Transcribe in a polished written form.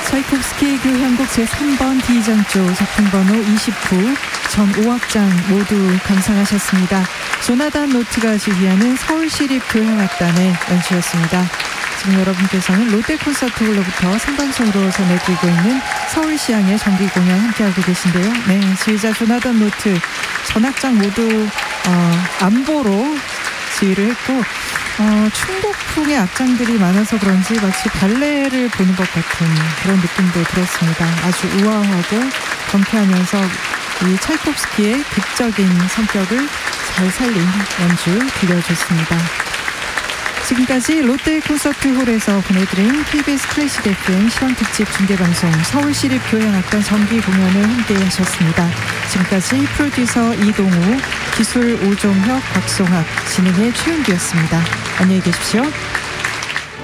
차이콥스키 교향곡 제3번 D장조 작품번호 29 전 5악장 모두 감상하셨습니다. 조나단 노트가 지휘하는 서울시립교향악단의 연주였습니다. 지금 여러분께서는 롯데콘서트홀로부터 생방송으로 전해드리고 있는 서울시향의 정기공연 함께하고 계신데요. 네, 지휘자 조나단 노트 전악장 모두 안보로 지휘를 했고 충북풍의 악장들이 많아서 그런지 마치 발레를 보는 것 같은 그런 느낌도 들었습니다. 아주 우아하고 경쾌하면서 이 차이콥스키의 극적인 성격을 잘 살린 연주 들려줬습니다. 지금까지 롯데콘서트홀에서 보내드린 KBS 클래식 FM 시황특집 중계방송 서울시립교향악단 정기공연을 함께 하셨습니다. 지금까지 프로듀서 이동우, 기술 오종혁, 박송학, 진행의 최은기였습니다. 안녕히 계십시오.